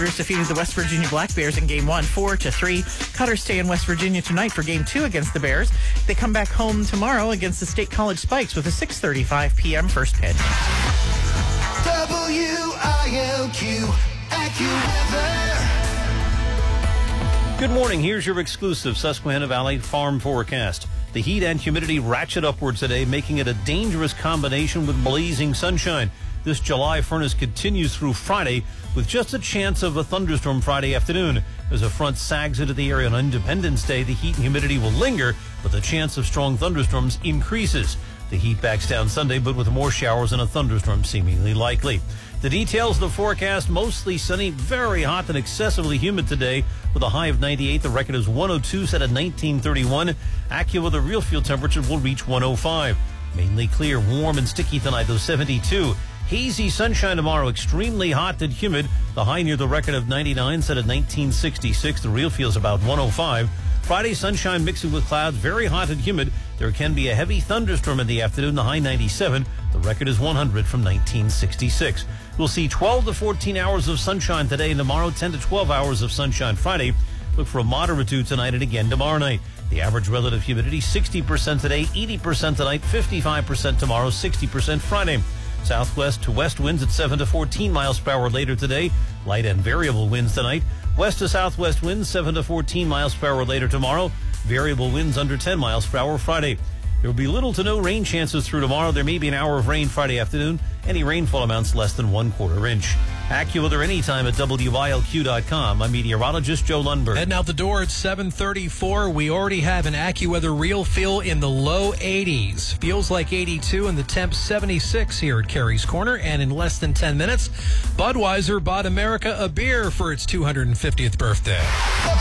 Defeated the West Virginia Black Bears in Game 1, 4-3. Cutters stay in West Virginia tonight for Game 2 against the Bears. They come back home tomorrow against the State College Spikes with a 6:35 p.m. first pitch. WILQ AccuWeather. Good morning. Here's your exclusive Susquehanna Valley farm forecast. The heat and humidity ratchet upwards today, making it a dangerous combination with blazing sunshine. This July furnace continues through Friday with just a chance of a thunderstorm Friday afternoon. As a front sags into the area on Independence Day, the heat and humidity will linger, but the chance of strong thunderstorms increases. The heat backs down Sunday, but with more showers and a thunderstorm seemingly likely. The details of the forecast: mostly sunny, very hot and excessively humid today with a high of 98. The record is 102, set at 1931. AccuWeather real field temperature will reach 105. Mainly clear, warm and sticky tonight, though 72. Hazy sunshine tomorrow, extremely hot and humid. The high near the record of 99, set at 1966. The real feels about 105. Friday, sunshine mixing with clouds, very hot and humid. There can be a heavy thunderstorm in the afternoon, the high 97. The record is 100 from 1966. We'll see 12 to 14 hours of sunshine today and tomorrow, 10 to 12 hours of sunshine Friday. Look for a moderate dew tonight and again tomorrow night. The average relative humidity, 60% today, 80% tonight, 55% tomorrow, 60% Friday. Southwest to west winds at 7 to 14 miles per hour later today. Light and variable winds tonight. West to southwest winds 7 to 14 miles per hour later tomorrow. Variable winds under 10 miles per hour Friday. There will be little to no rain chances through tomorrow. There may be an hour of rain Friday afternoon. Any rainfall amounts less than 1/4 inch. AccuWeather anytime at WILQ.com. I'm meteorologist Joe Lundberg. Heading out the door at 7:34. We already have an AccuWeather real feel in the low 80s. Feels like 82 and the temp 76 here at Carey's Corner. And in less than 10 minutes, Budweiser bought America a beer for its 250th birthday.